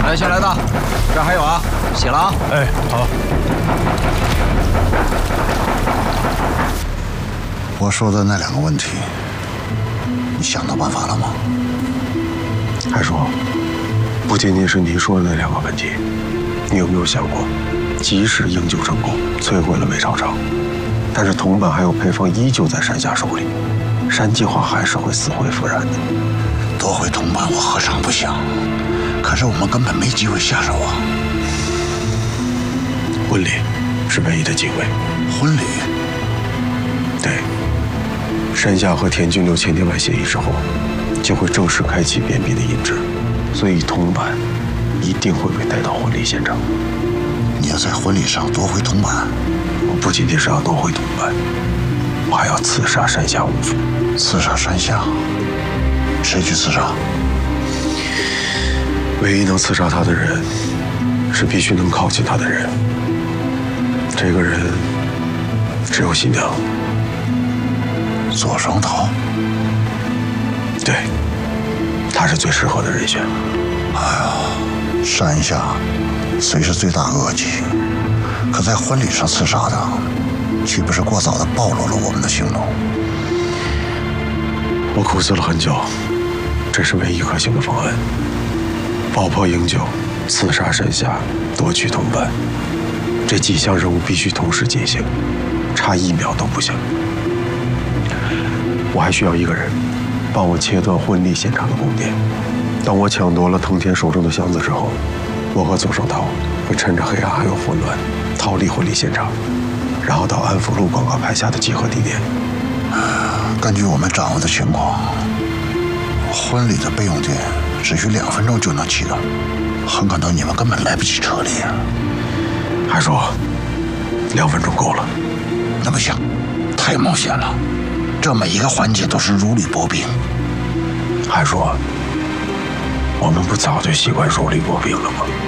来，先来的，这儿还有啊，写了啊。 哎，好。 我说的那2个问题，你想到办法了吗？ 还说，不仅仅是你说的那2个问题，你有没有想过，即使营救成功，摧毁了魏朝城，但是铜板还有配方依旧在山下手里，山计划还是会死灰复燃的。 夺回铜板，我何尝不想？可是我们根本没机会下手啊！ 婚礼是唯一的机会。 婚礼？ 对。山下和田军6000天外协议之后，就会正式开启变币的印制，所以铜板一定会被带到婚礼现场。 你要在婚礼上夺回铜板？ 我不仅仅是要夺回铜板，我还要刺杀山下无父。 刺杀山下？谁去刺杀？ 唯一能刺杀他的人，是必须能靠近他的人。这个人只有新娘。 左双桃？ 对，他是最适合的人选。 哎呀，山下虽是罪大恶极，可在婚礼上刺杀他，岂不是过早地暴露了我们的行动？ 我苦思了很久，这是唯一可行的方案。爆破营救，刺杀山下，夺取铜板，这几项任务必须同时进行，差1秒都不行。我还需要一个人，帮我切断婚礼现场的供电。当我抢夺了藤田手中的箱子之后，我和左双桃会趁着黑暗还有混乱，逃离婚礼现场，然后到安福路广告牌下的集合地点。 根据我们掌握的情况，婚礼的备用电只需2分钟就能启动，很可能你们根本来不及撤离。 还说2分钟够了？ 那不行，太冒险了，这每一个环节都是如履薄冰。 还说我们不早就习惯如履薄冰了吗？